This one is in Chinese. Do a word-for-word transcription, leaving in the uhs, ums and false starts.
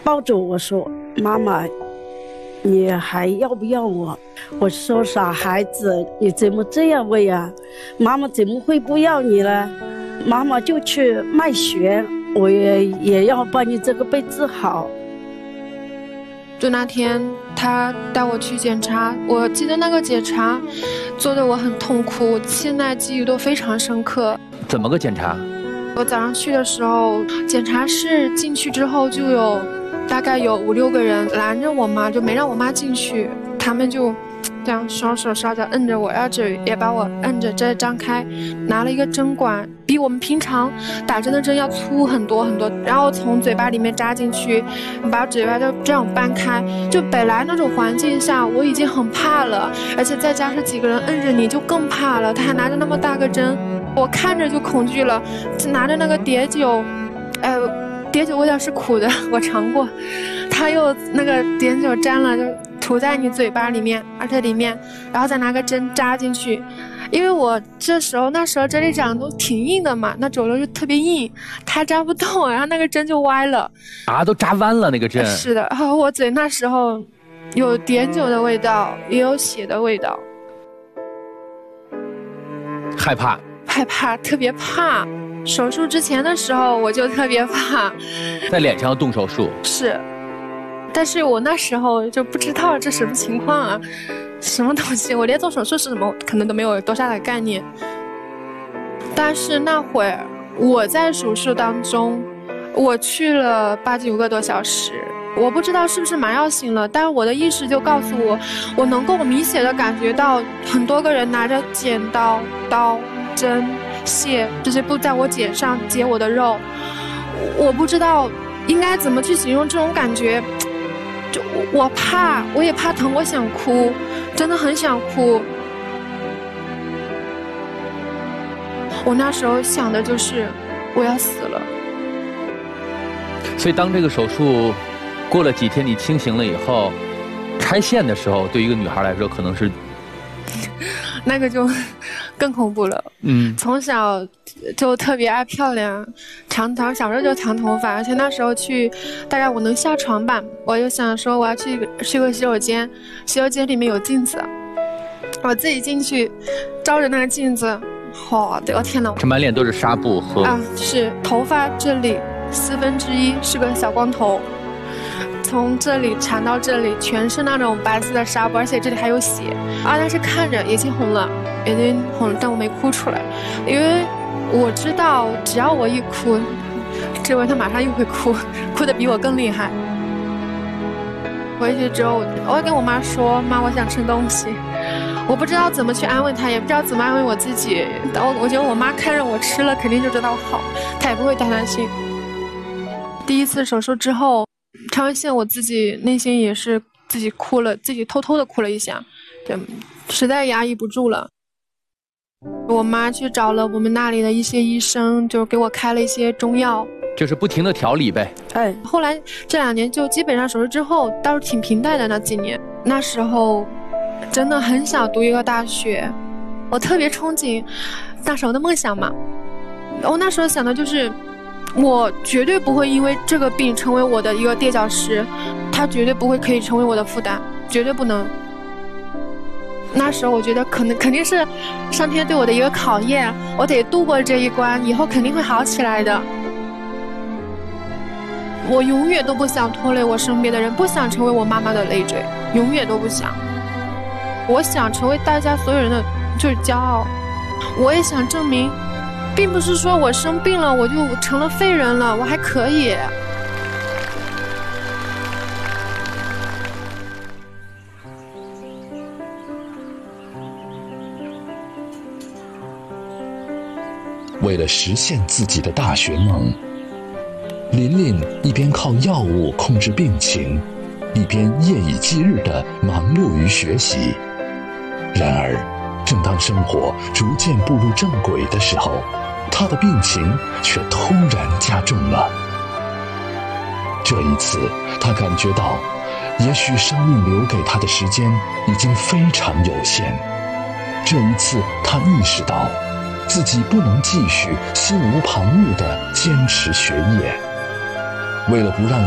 抱着我说：“妈妈，你还要不要我？”我说：“傻孩子，你怎么这样问呀？妈妈怎么会不要你呢？妈妈就去卖血，我也也要把你这个病治好。” 就那天他带我去检查，我记得那个检查做得我很痛苦，现在记忆都非常深刻。 怎么个检查？ 我早上去的时候，检查室进去之后就有大概有五六个人拦着我妈，就没让我妈进去，他们就这样双手稍着摁着我，然后嘴也把我摁着再张开，拿了一个针管，比我们平常打针的针要粗很多很多，然后从嘴巴里面扎进去，把嘴巴就这样掰开。就本来那种环境下我已经很怕了，而且再加上几个人摁着你就更怕了，他还拿着那么大个针，我看着就恐惧了。拿着那个碘酒，呃碘酒味道是苦的，我尝过，他又那个碘酒沾了就涂在你嘴巴里面，而且里面，然后再拿个针扎进去。因为我这时候那时候这里长都挺硬的嘛，那肿瘤就特别硬，它扎不动，然后那个针就歪了啊，都扎弯了那个针。 是的，然后我嘴那时候有碘酒的味道，也有血的味道。 害怕害怕，特别怕。手术之前的时候我就特别怕， 在脸上要动手术。 是，但是我那时候就不知道这什么情况啊，什么东西，我连做手术是什么可能都没有多大的概念。但是那会儿我在手术当中，我去了八九个多小时，我不知道是不是麻药醒了，但是我的意识就告诉我，我能够明显的感觉到很多个人拿着剪刀、刀、针、线这些布在我剪上解我的肉，我不知道应该怎么去形容这种感觉。就我怕，我也怕疼，我想哭，真的很想哭。我那时候想的就是我要死了。 所以当这个手术过了几天你清醒了以后，拆线的时候对于一个女孩来说可能是那个就更恐怖了。嗯，从小就特别爱漂亮，长头，小时候就长头发，而且那时候去大概我能下床吧，我就想说我要去去个洗手间，洗手间里面有镜子，我自己进去照着那个镜子，哇、哦，我天哪， 这满脸都是纱布和啊，是头发这里四分之一是个小光头，从这里缠到这里全是那种白色的纱布，而且这里还有血啊！但是看着已经红了，已经红了，但我没哭出来，因为我知道只要我一哭，这位他马上又会哭，哭得比我更厉害。回去之后，我会跟我妈说：“妈，我想吃东西。”我不知道怎么去安慰她，也不知道怎么安慰我自己。但我我觉得我妈看着我吃了，肯定就知道好，她也不会太担心。第一次手术之后，拆完线我自己内心也是自己哭了，自己偷偷的哭了一下，就实在压抑不住了。我妈去找了我们那里的一些医生，就给我开了一些中药， 就是不停的调理呗。 哎，后来这两年就基本上手术之后倒是挺平淡的。那几年那时候真的很想读一个大学，我特别憧憬那时候的梦想嘛。我那时候想的就是我绝对不会因为这个病成为我的一个垫脚石，它绝对不会可以成为我的负担，绝对不能。那时候我觉得可能肯定是上天对我的一个考验，我得度过这一关，以后肯定会好起来的。我永远都不想拖累我身边的人，不想成为我妈妈的累赘，永远都不想。我想成为大家所有人的就是骄傲，我也想证明并不是说我生病了我就成了废人了，我还可以。 为了实现自己的大学梦，琳琳一边靠药物控制病情，一边夜以继日地忙碌于学习。然而，正当生活逐渐步入正轨的时候，他的病情却突然加重了。这一次，他感觉到，也许生命留给他的时间已经非常有限。这一次，他意识到，自己不能继续心无旁骛地坚持学业。为了不让